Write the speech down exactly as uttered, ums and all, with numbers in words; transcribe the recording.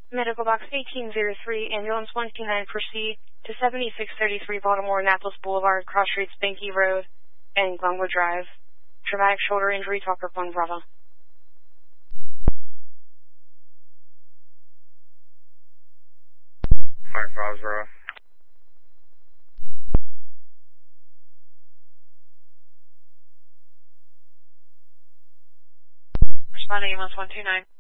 Medical Box eighteen oh three, Ambulance one two nine, proceed to seventy-six thirty-three Baltimore Annapolis Boulevard, Cross Streets, Banky Road, and Glenwood Drive. Traumatic shoulder injury, Talker one Bravo. Alright, Bravo Zero. Responding ambulance one two nine.